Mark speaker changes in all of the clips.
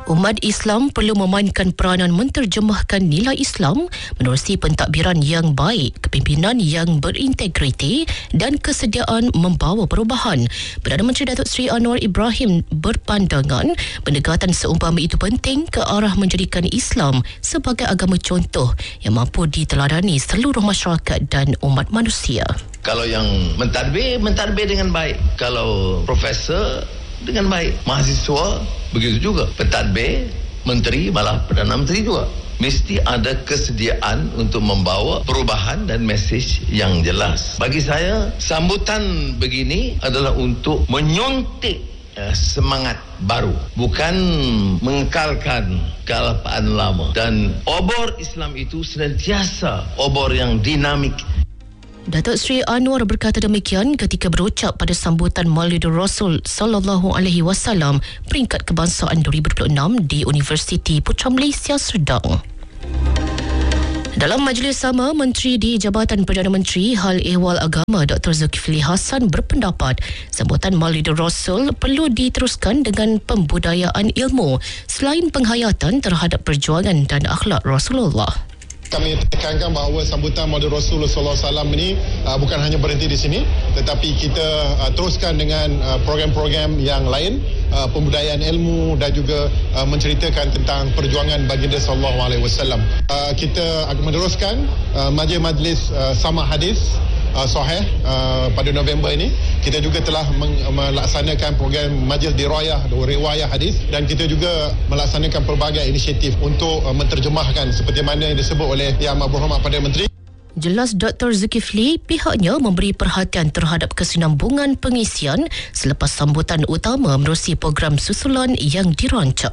Speaker 1: Umat Islam perlu memainkan peranan menterjemahkan nilai Islam menerusi pentadbiran yang baik, kepimpinan yang berintegriti dan kesediaan membawa perubahan. Perdana Menteri Datuk Seri Anwar Ibrahim berpandangan pendekatan seumpama itu penting ke arah menjadikan Islam sebagai agama contoh yang mampu diteladani seluruh masyarakat dan umat manusia.
Speaker 2: Kalau yang mentadbir dengan baik. Kalau profesor dengan baik. Mahasiswa begitu juga. Pentadbir, menteri, malah Perdana Menteri juga. Mesti ada kesediaan untuk membawa perubahan dan mesej yang jelas. Bagi saya, sambutan begini adalah untuk menyuntik semangat baru, bukan mengekalkan kealpaan lama. Dan obor Islam itu senantiasa obor yang dinamik.
Speaker 1: Datuk Seri Anwar berkata demikian ketika berucap pada sambutan Maulidur Rasul sallallahu alaihi wasallam peringkat kebangsaan 2026 di Universiti Putra Malaysia Serdang. Dalam majlis sama, Menteri di Jabatan Perdana Menteri Hal Ehwal Agama Dr. Zulkifli Hasan berpendapat sambutan Maulidur Rasul perlu diteruskan dengan pembudayaan ilmu selain penghayatan terhadap perjuangan dan akhlak Rasulullah.
Speaker 3: Kami tekankan bahawa sambutan Maulid Rasulullah SAW ini bukan hanya berhenti di sini, tetapi kita teruskan dengan program-program yang lain, pembudayaan ilmu dan juga menceritakan tentang perjuangan baginda sallallahu alaihi wasallam. Kita akan meneruskan majlis sama hadis sahih pada November ini. Kita juga telah melaksanakan program majlis riwayah hadis dan kita juga melaksanakan pelbagai inisiatif untuk menterjemahkan seperti mana yang disebut oleh Yang Berhormat Perdana Menteri.
Speaker 1: Jelas Dr. Zulkifli pihaknya memberi perhatian terhadap kesinambungan pengisian selepas sambutan utama menerusi program susulan yang dirancang.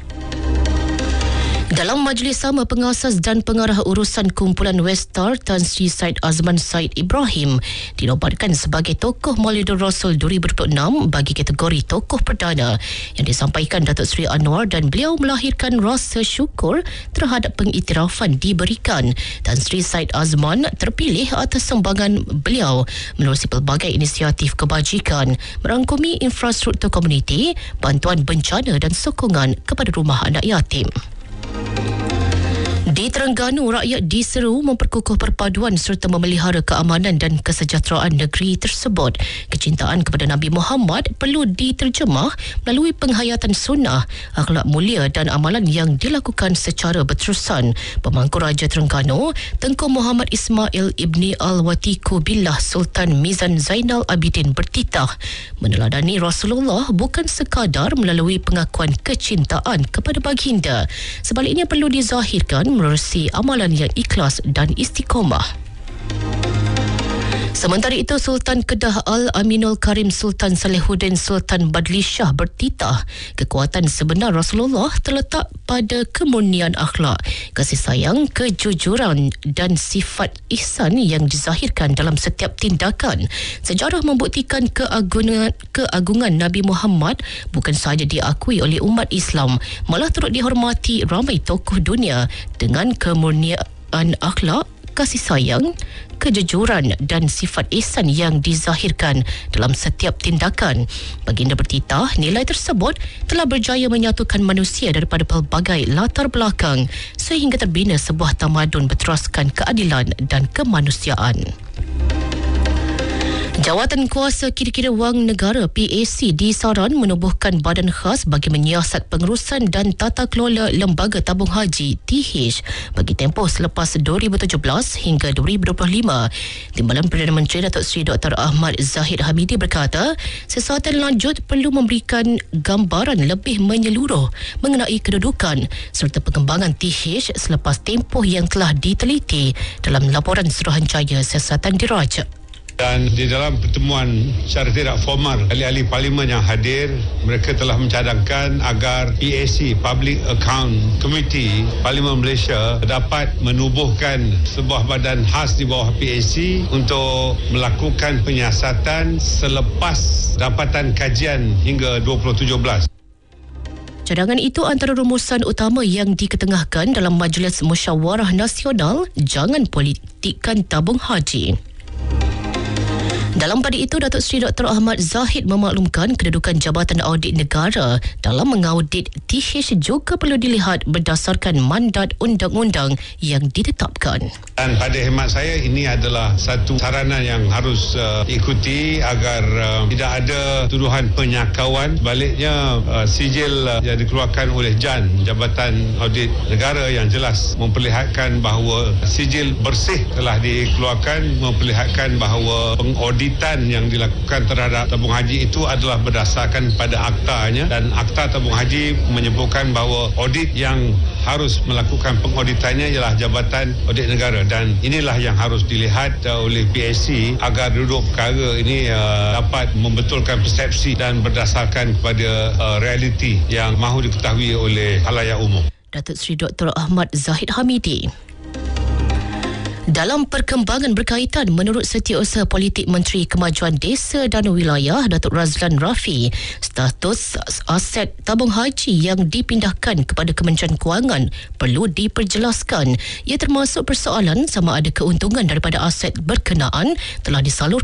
Speaker 1: Dalam majlis sama, pengasas dan pengarah urusan kumpulan Westar Tan Sri Syed Azman Syed Ibrahim dinobatkan sebagai tokoh Maulidur Rasul 2026 bagi kategori tokoh perdana yang disampaikan Datuk Seri Anwar, dan beliau melahirkan rasa syukur terhadap pengiktirafan diberikan. Tan Sri Syed Azman terpilih atas sumbangan beliau menerusi pelbagai inisiatif kebajikan merangkumi infrastruktur komuniti, bantuan bencana dan sokongan kepada rumah anak yatim. Di Terengganu, rakyat diseru memperkukuh perpaduan serta memelihara keamanan dan kesejahteraan negeri tersebut. Kecintaan kepada Nabi Muhammad perlu diterjemah melalui penghayatan sunnah, akhlak mulia dan amalan yang dilakukan secara berterusan. Pemangku Raja Terengganu, Tengku Muhammad Ismail Ibni Al-Watiku Billah Sultan Mizan Zainal Abidin bertitah, meneladani Rasulullah bukan sekadar melalui pengakuan kecintaan kepada baginda, sebaliknya perlu dizahirkan menerusi amalan yang ikhlas dan istiqomah. Sementara itu, Sultan Kedah Al-Aminul Karim Sultan Salehuddin Sultan Badli Shah bertitah kekuatan sebenar Rasulullah terletak pada kemurnian akhlak, kasih sayang, kejujuran dan sifat ihsan yang dizahirkan dalam setiap tindakan. Sejarah membuktikan keagungan Nabi Muhammad bukan sahaja diakui oleh umat Islam, malah turut dihormati ramai tokoh dunia dengan kemurnian akhlak, kasih sayang, kejujuran dan sifat ihsan yang dizahirkan dalam setiap tindakan. Baginda bertitah nilai tersebut telah berjaya menyatukan manusia daripada pelbagai latar belakang sehingga terbina sebuah tamadun berteraskan keadilan dan kemanusiaan. Jawatan Kuasa Kira-kira Wang Negara PAC disaran menubuhkan badan khas bagi menyiasat pengurusan dan tata kelola lembaga tabung haji TH bagi tempoh selepas 2017 hingga 2025. Timbalan Perdana Menteri Datuk Seri Dr. Ahmad Zahid Hamidi berkata, siasatan lanjut perlu memberikan gambaran lebih menyeluruh mengenai kedudukan serta pengembangan TH selepas tempoh yang telah diteliti dalam laporan Suruhanjaya Siasatan Diraja.
Speaker 4: Dan di dalam pertemuan secara tidak formal, ahli-ahli parlimen yang hadir, mereka telah mencadangkan agar PAC, Public Account Committee Parlimen Malaysia, dapat menubuhkan sebuah badan khas di bawah PAC untuk melakukan penyiasatan selepas dapatan kajian hingga 2017.
Speaker 1: Cadangan itu antara rumusan utama yang diketengahkan dalam Majlis Musyawarah Nasional Jangan Politikkan Tabung Haji. Dalam pada itu, Datuk Seri Dr. Ahmad Zahid memaklumkan kedudukan Jabatan Audit Negara dalam mengaudit TH juga perlu dilihat berdasarkan mandat undang-undang yang ditetapkan.
Speaker 4: Dan pada hemat saya, ini adalah satu sarana yang harus ikuti agar tidak ada tuduhan penyakauan. Sebaliknya, sijil yang dikeluarkan oleh JAN, Jabatan Audit Negara, yang jelas memperlihatkan bahawa sijil bersih telah dikeluarkan, memperlihatkan bahawa pengauditan yang dilakukan terhadap tabung haji itu adalah berdasarkan pada aktanya, dan akta tabung haji menyebutkan bahawa audit yang harus melakukan pengauditannya ialah Jabatan Audit Negara, dan inilah yang harus dilihat oleh PSC agar duduk perkara ini dapat membetulkan persepsi dan berdasarkan kepada realiti yang mahu diketahui oleh khalayak umum.
Speaker 1: Datuk Seri Dr. Ahmad Zahid Hamidi. Dalam perkembangan berkaitan, menurut Setiausaha Politik Menteri Kemajuan Desa dan Wilayah Datuk Razlan Rafi, status aset tabung haji yang dipindahkan kepada Kementerian Kewangan perlu diperjelaskan. Ia termasuk persoalan sama ada keuntungan daripada aset berkenaan telah disalurkan